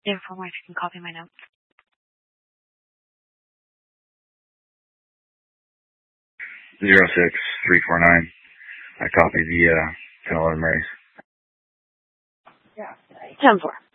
Therefore, if you can copy my notes. 06349. I copy the 1011 Marys. Yeah. 10-4.